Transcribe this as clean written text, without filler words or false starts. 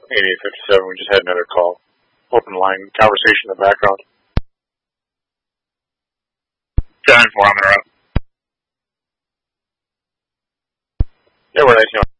8857, we just had another call. Open line conversation in the background. 7-4, I'm in a row. Yeah, we're 19.